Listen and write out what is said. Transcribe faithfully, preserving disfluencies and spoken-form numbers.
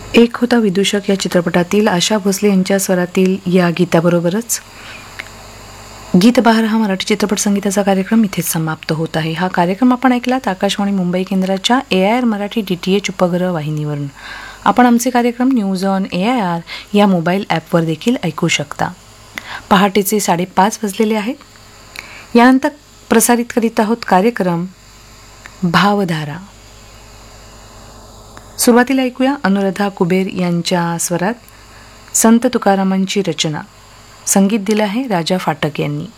एक होता विदूषक या चित्रपटातील आशा भोसले यांच्या स्वरातील या गीताबरोबरच गीत बहार हा मराठी चित्रपट संगीताचा कार्यक्रम इथेच समाप्त होत आहे. हा कार्यक्रम आपण ऐकलात आकाशवाणी मुंबई केंद्राच्या ए I R Marathi D T H उपग्रह वाहिनीवरून. आपण आमचे कार्यक्रम news on A I R या मोबाईल ॲपवर देखील ऐकू शकता. पहाटेचे साडेपाच वाजलेले आहेत. यानंतर प्रसारित करीत आहोत कार्यक्रम भावधारा. सुरुवातीला ऐकूया अनुराधा कुबेर यांच्या स्वरात संत तुकारामांची रचना. संगीत दिलं आहे राजा फाटक यांनी.